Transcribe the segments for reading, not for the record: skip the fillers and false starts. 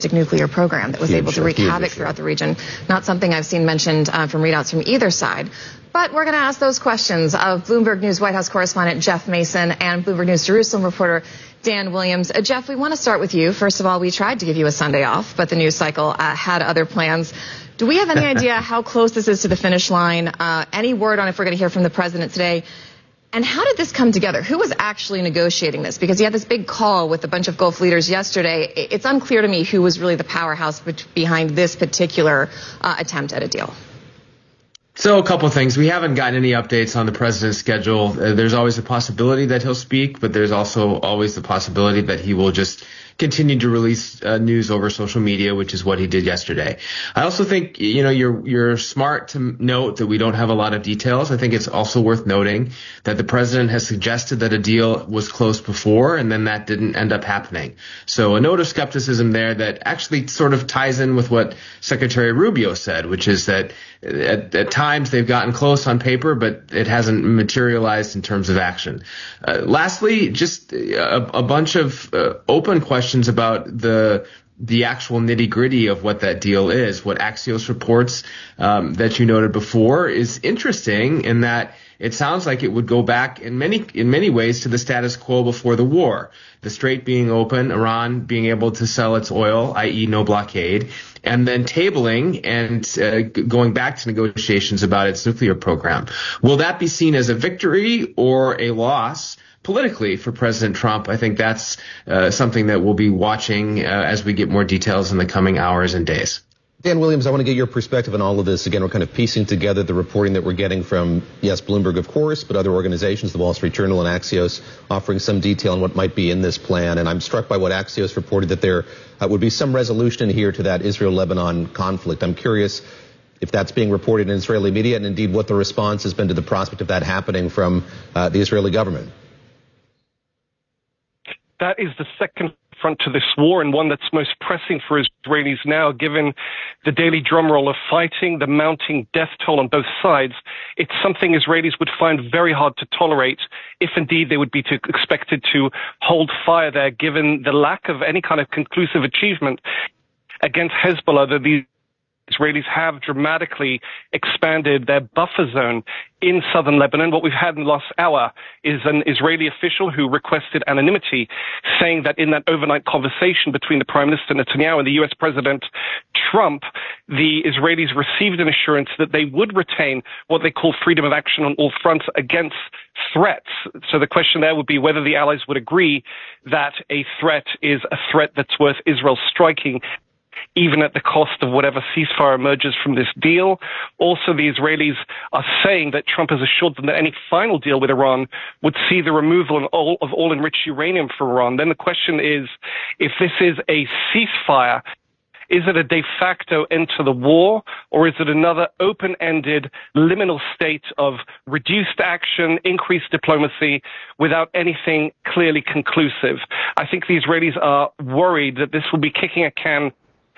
nuclear program that was able to wreak havoc throughout the region. Not something I've seen mentioned from readouts from either side. But we're going to ask those questions of Bloomberg News White House correspondent Jeff Mason and Bloomberg News Jerusalem reporter Dan Williams. Jeff, we want to start with you. First of all, we tried to give you a Sunday off, but the news cycle had other plans. Do we have any idea how close this is to the finish line? Any word on if we're going to hear from the president today? And how did this come together? Who was actually negotiating this? Because he had this big call with a bunch of Gulf leaders yesterday. It's unclear to me who was really the powerhouse behind this particular attempt at a deal. So a couple of things. We haven't gotten any updates on the president's schedule. There's always a possibility that he'll speak, but there's also always the possibility that he will just continue to release news over social media, which is what he did yesterday. I also think, you're smart to note that we don't have a lot of details. I think it's also worth noting that the president has suggested that a deal was close before, and then that didn't end up happening. So a note of skepticism there that actually sort of ties in with what Secretary Rubio said, which is that at times they've gotten close on paper, but it hasn't materialized in terms of action. Lastly, just a bunch of open questions about the actual nitty-gritty of what that deal is. What Axios reports that you noted before is interesting in that it sounds like it would go back in many ways to the status quo before the war. The Strait being open, Iran being able to sell its oil, i.e. no blockade, and then tabling and going back to negotiations about its nuclear program. Will that be seen as a victory or a loss politically for President Trump? I think that's something that we'll be watching as we get more details in the coming hours and days. Dan Williams, I want to get your perspective on all of this. Again, we're kind of piecing together the reporting that we're getting from, yes, Bloomberg, of course, but other organizations, the Wall Street Journal and Axios, offering some detail on what might be in this plan. And I'm struck by what Axios reported, that there would be some resolution here to that Israel-Lebanon conflict. I'm curious if that's being reported in Israeli media, and indeed what the response has been to the prospect of that happening from the Israeli government. That is the second front to this war, and one that's most pressing for Israelis now, given the daily drumroll of fighting, the mounting death toll on both sides. It's something Israelis would find very hard to tolerate if indeed they would be expected to hold fire there, given the lack of any kind of conclusive achievement against Hezbollah that the Israelis have dramatically expanded their buffer zone in southern Lebanon. What we've had in the last hour is an Israeli official who requested anonymity, saying that in that overnight conversation between the Prime Minister Netanyahu and the U.S. President Trump, the Israelis received an assurance that they would retain what they call freedom of action on all fronts against threats. So the question there would be whether the allies would agree that a threat is a threat that's worth Israel striking, even at the cost of whatever ceasefire emerges from this deal. Also, the Israelis are saying that Trump has assured them that any final deal with Iran would see the removal of all enriched uranium for Iran. Then the question is, if this is a ceasefire, is it a de facto end to the war, or is it another open-ended, liminal state of reduced action, increased diplomacy, without anything clearly conclusive? I think the Israelis are worried that this will be kicking a can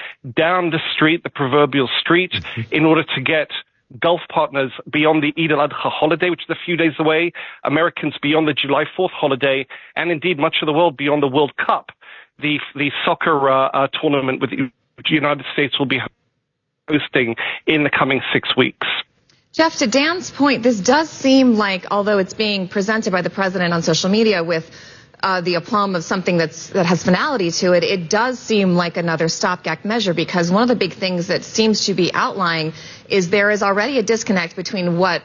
down the street, the proverbial street, in order to get Gulf partners beyond the Eid al-Adha holiday, which is a few days away, Americans beyond the July 4th holiday, and indeed much of the world beyond the World Cup, the soccer tournament with the United States will be hosting in the coming 6 weeks. Jeff, to Dan's point, this does seem like, although it's being presented by the president on social media with the aplomb of something that has finality to it, it does seem like another stopgap measure, because one of the big things that seems to be outlying is there is already a disconnect between what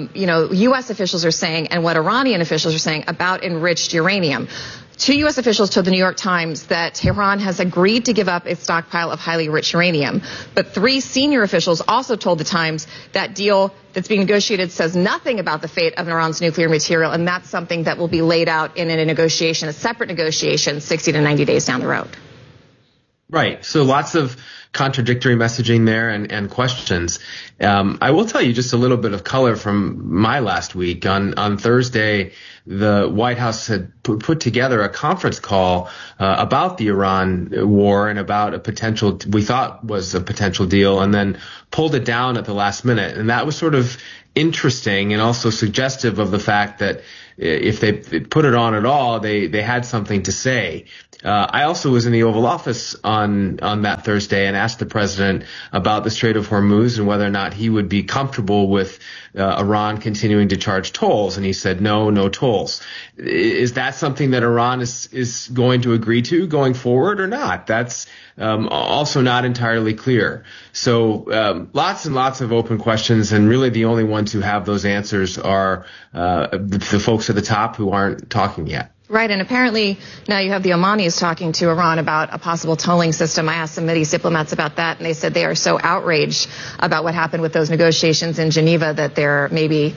U.S. officials are saying and what Iranian officials are saying about enriched uranium. 2 U.S. officials told the New York Times that Tehran has agreed to give up its stockpile of highly enriched uranium. But 3 senior officials also told the Times that deal that's being negotiated says nothing about the fate of Iran's nuclear material, and that's something that will be laid out in a negotiation, a separate negotiation, 60 to 90 days down the road. Right. So lots of contradictory messaging there and questions. I will tell you just a little bit of color from my last week. On Thursday, the White House had put together a conference call about the Iran war and about a potential, we thought was a potential deal, and then pulled it down at the last minute. And that was sort of interesting and also suggestive of the fact that if they put it on at all, they had something to say. I also was in the Oval Office on that Thursday and asked the president about the Strait of Hormuz and whether or not he would be comfortable with Iran continuing to charge tolls. And he said, no tolls. Is that something that Iran is going to agree to going forward or not? That's also not entirely clear. So lots and lots of open questions, and really the only ones who have those answers are the folks at the top who aren't talking yet. Right, and apparently now you have the Omanis talking to Iran about a possible tolling system. I asked some Mideast diplomats about that, and they said they are so outraged about what happened with those negotiations in Geneva that they're maybe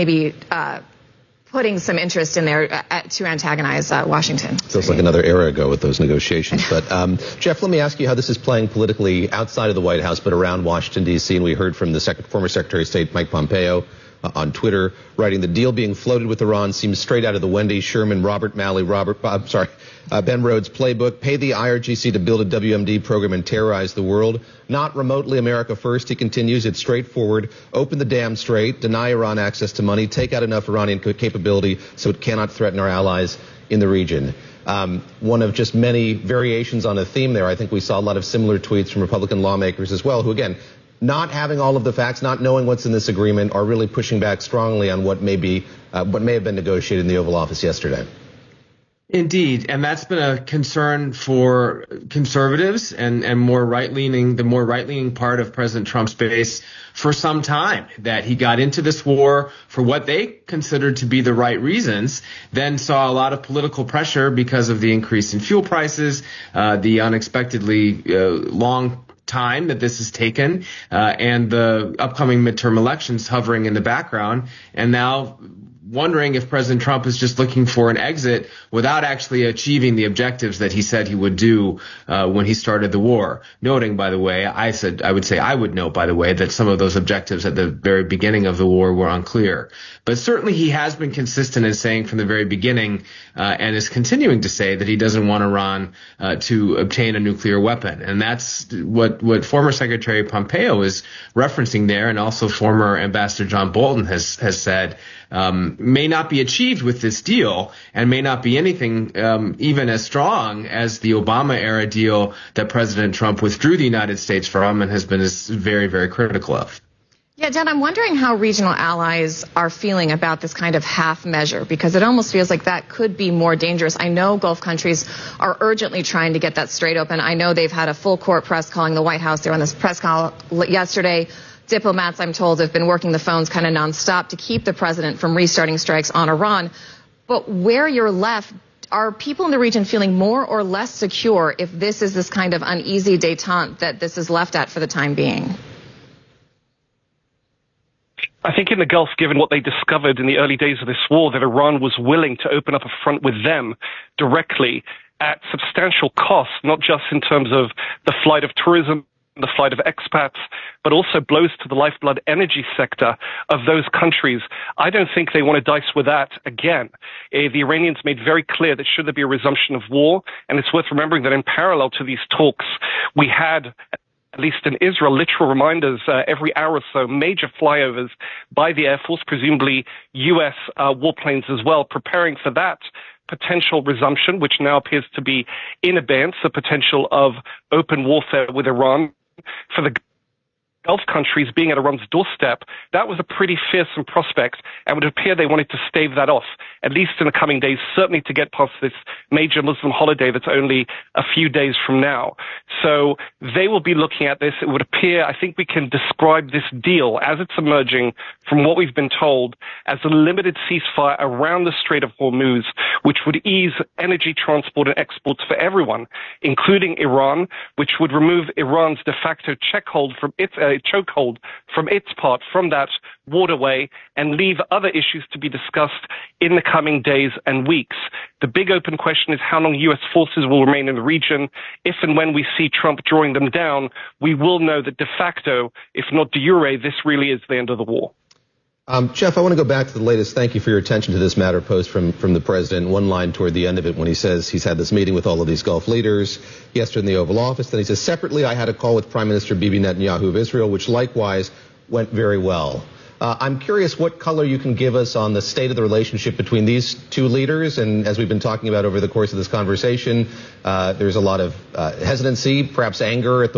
putting some interest in there to antagonize Washington. Feels like another era ago with those negotiations. But, Jeff, let me ask you how this is playing politically outside of the White House, but around Washington, D.C. And we heard from the former Secretary of State Mike Pompeo on Twitter, writing the deal being floated with Iran seems straight out of the Wendy Sherman, Robert Malley, Ben Rhodes playbook. Pay the IRGC to build a WMD program and terrorize the world. Not remotely America first, he continues. It's straightforward. Open the dam strait, deny Iran access to money, take out enough Iranian capability so it cannot threaten our allies in the region. One of just many variations on a theme there. I think we saw a lot of similar tweets from Republican lawmakers as well, who, again, not having all of the facts, not knowing what's in this agreement, are really pushing back strongly on what may have been negotiated in the Oval Office yesterday. Indeed, and that's been a concern for conservatives and the more right-leaning part of President Trump's base for some time, that he got into this war for what they considered to be the right reasons, then saw a lot of political pressure because of the increase in fuel prices, the unexpectedly long time that this has taken, and the upcoming midterm elections hovering in the background, and now wondering if President Trump is just looking for an exit without actually achieving the objectives that he said he would do when he started the war. Noting, by the way, I would note, by the way, that some of those objectives at the very beginning of the war were unclear. But certainly he has been consistent in saying from the very beginning and is continuing to say that he doesn't want Iran to obtain a nuclear weapon. And that's what former Secretary Pompeo is referencing there, and also former Ambassador John Bolton has said may not be achieved with this deal, and may not be anything even as strong as the Obama-era deal that President Trump withdrew the United States from and has been very, very critical of. Yeah, Jen, I'm wondering how regional allies are feeling about this kind of half measure, because it almost feels like that could be more dangerous. I know Gulf countries are urgently trying to get that strait open. I know they've had a full court press calling the White House. They were on this press call yesterday. Diplomats, I'm told, have been working the phones kind of nonstop to keep the president from restarting strikes on Iran. But where you're left, are people in the region feeling more or less secure if this is this kind of uneasy détente that this is left at for the time being? I think in the Gulf, given what they discovered in the early days of this war, that Iran was willing to open up a front with them directly at substantial cost, not just in terms of the flight of tourism, the flight of expats, but also blows to the lifeblood energy sector of those countries. I don't think they want to dice with that again. The Iranians made very clear that should there be a resumption of war, and it's worth remembering that in parallel to these talks, we had, at least in Israel, literal reminders every hour or so, major flyovers by the Air Force, presumably U.S. warplanes as well, preparing for that potential resumption, which now appears to be in abeyance, the potential of open warfare with Iran. For the Gulf countries being at Iran's doorstep, that was a pretty fearsome prospect, and would appear they wanted to stave that off, at least in the coming days, certainly to get past this major Muslim holiday that's only a few days from now. So they will be looking at this. It would appear, I think we can describe this deal as it's emerging from what we've been told as a limited ceasefire around the Strait of Hormuz, which would ease energy transport and exports for everyone, including Iran, which would remove Iran's de facto chokehold from its part from that waterway and leave other issues to be discussed in the coming days and weeks. The big open question is how long U.S. forces will remain in the region. If and when we see Trump drawing them down, we will know that de facto, if not de jure, this really is the end of the war. Jeff, I want to go back to the latest. Thank you for your attention to this matter post from the president. One line toward the end of it when he says he's had this meeting with all of these Gulf leaders yesterday in the Oval Office. Then he says, separately, I had a call with Prime Minister Bibi Netanyahu of Israel, which likewise went very well. I'm curious what color you can give us on the state of the relationship between these two leaders. And as we've been talking about over the course of this conversation, there's a lot of hesitancy, perhaps anger at the